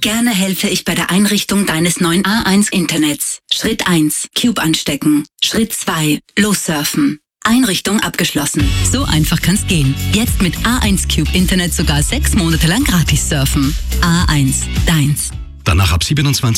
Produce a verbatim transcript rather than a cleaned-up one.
Gerne helfe ich bei der Einrichtung deines neuen A eins Internets. Schritt eins. Cube anstecken. Schritt zwei. Lossurfen. Einrichtung abgeschlossen. So einfach kann's gehen. Jetzt mit A eins Cube Internet sogar sechs Monate lang gratis surfen. A eins. Deins. Danach ab siebenundzwanzig